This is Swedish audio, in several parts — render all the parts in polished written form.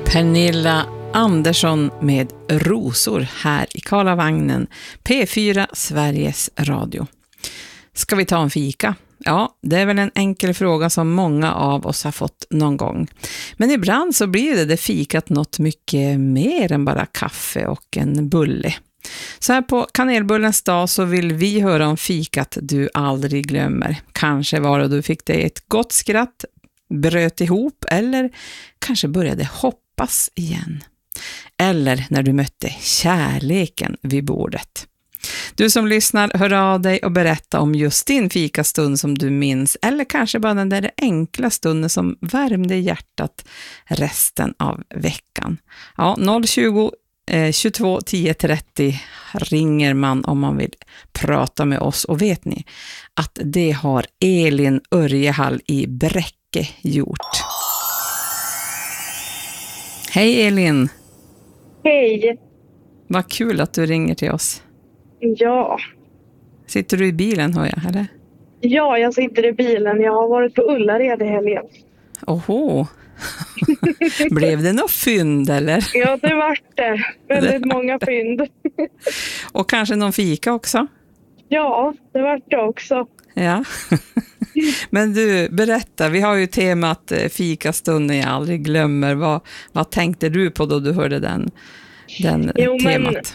Pernilla Andersson med Rosor här i Karlavagnen, P4 Sveriges Radio. Ska vi ta en fika? Ja, det är väl en enkel fråga som många av oss har fått någon gång. Men ibland så blir det fikat något mycket mer än bara kaffe och en bulle. Så här på kanelbullens dag så vill vi höra om fikat du aldrig glömmer. Kanske var det du fick dig ett gott skratt, bröt ihop eller kanske började hoppas igen. Eller när du mötte kärleken vid bordet. Du som lyssnar, hör av dig och berätta om just din fikastund som du minns. Eller kanske bara den där enkla stunden som värmde hjärtat resten av veckan. Ja, 020 22 10 30 ringer man om man vill prata med oss. Och vet ni att det har Elin Örjehall i Bräcke gjort. Hej Elin! Hej! Vad kul att du ringer till oss. Ja. Sitter du i bilen, hör jag, eller? Ja, jag sitter i bilen. Jag har varit på Ullared i helgen. Oho! Blev det något fynd, eller? Ja, det vart det. Väldigt många fynd. Och kanske någon fika också? Ja, det vart det också. Ja. Men du, berätta. Vi har ju temat fikastunden jag aldrig glömmer. Vad tänkte du på då du hörde den temat? Men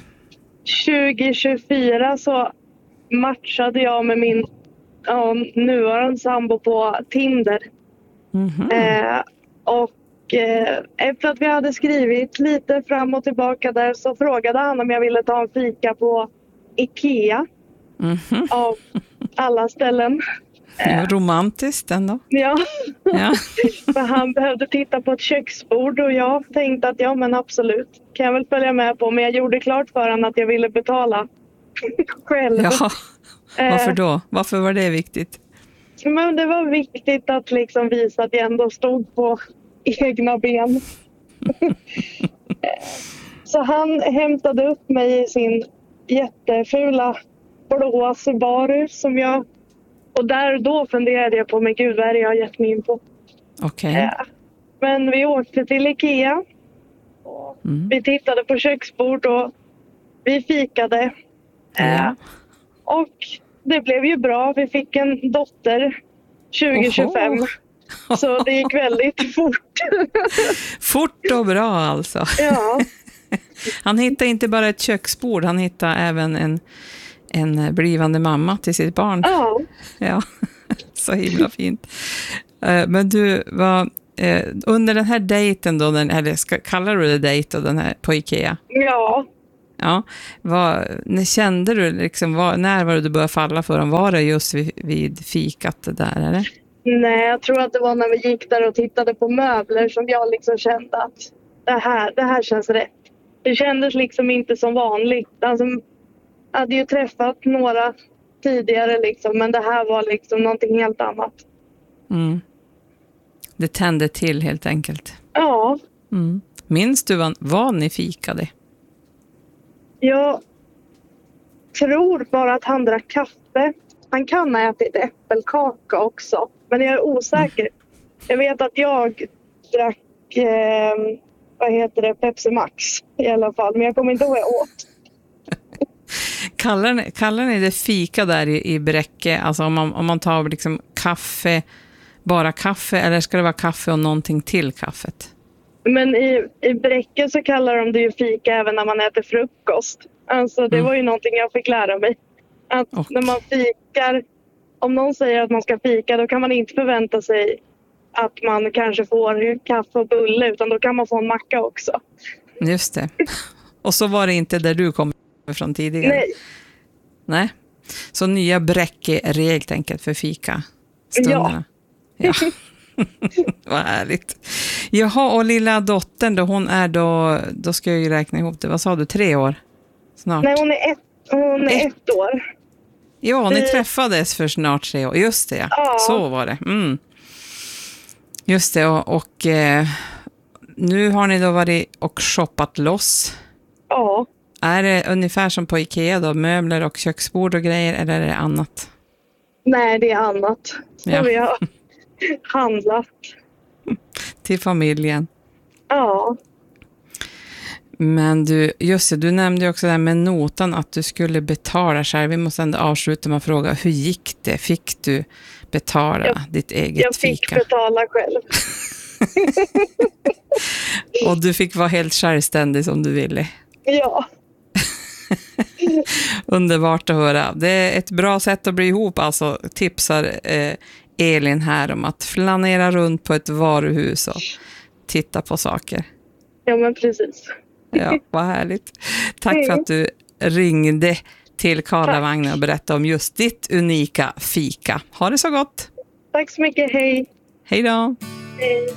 2024 så matchade jag med min nuvarande sambo på Tinder. Mm-hmm. Efter att vi hade skrivit lite fram och tillbaka där så frågade han om jag ville ta en fika på IKEA. Mm-hmm. Av alla ställen. Ja, romantiskt ändå. Ja. Ja. För han behövde titta på ett köksbord och jag tänkte att ja, men absolut. Kan jag väl följa med på, men jag gjorde klart för honom att jag ville betala själv. Ja, varför då? Varför var det viktigt? Men det var viktigt att liksom visa att jag ändå stod på egna ben. Så han hämtade upp mig i sin jättefula blåa Subaru som jag... Och då funderade jag på, men gud, vad är det jag har gett mig in på? Okej. Men vi åkte till IKEA. Vi tittade på köksbord och vi fikade. Ja. Och det blev ju bra. Vi fick en dotter 2025. Oho. Så det gick väldigt fort. Fort och bra alltså. Ja. Han hittade inte bara ett köksbord, han hittade även en blivande mamma till sitt barn. Ja. Ja, så himla fint. Men du, under den här dejten då, kallar du det dejt och den här på IKEA? Ja. Ja, när kände du liksom, när var det du började falla för dem? Var det just vid fikat där, eller? Nej, jag tror att det var när vi gick där och tittade på möbler som jag liksom kände att det här känns rätt. Det kändes liksom inte som vanligt. Alltså, jag hade ju träffat några tidigare liksom, men det här var liksom någonting helt annat. Mm. Det tände till helt enkelt. Ja. Mm. Minns du vad ni fikade? Jag tror bara att han drack kaffe. Han kan ha ätit äppelkaka också, men jag är osäker. Jag vet att jag drack Pepsi Max i alla fall, men jag kommer inte ihåg vad jag åt. Kallar ni det fika där i Bräcke? Alltså om man tar liksom kaffe, bara kaffe, eller ska det vara kaffe och någonting till kaffet? Men i Bräcke så kallar de det ju fika även när man äter frukost. Alltså det var ju någonting jag fick lära mig. Att när man fikar, om någon säger att man ska fika, då kan man inte förvänta sig att man kanske får kaffe och bulle, utan då kan man få en macka också. Just det. Och så var det inte där du kom från tidigare? Nej. Så nya Bräcke-regler helt enkelt för fika-stunderna. Ja. Vad härligt. Jaha, och lilla dottern då, hon är då ska jag ju räkna ihop det. Vad sa du, 3 år? Snart. Nej, hon är ett år. Ja, ni träffades för snart 3 år. Just det, ja. Så var det. Mm. Just det, och nu har ni då varit och shoppat loss. Ja. Är det ungefär som på IKEA då? Möbler och köksbord och grejer, eller är det annat? Nej, det är annat. Så vi har handlat. Till familjen. Ja. Men du, just det, du nämnde ju också det här med notan, att du skulle betala själv. Vi måste ändå avsluta med att fråga, hur gick det? Fick du betala ditt eget fika? Jag fick betala själv. Och du fick vara helt självständig som du ville. Ja. Underbart att höra. Det är ett bra sätt att bli ihop, alltså tipsar Elin här om att flanera runt på ett varuhus och titta på saker. Ja, men precis. Ja, vad härligt. Tack för att du ringde till Karlavagnen och berättade om just ditt unika fika. Ha det så gott. Tack så mycket, hej. Hej då. Hej.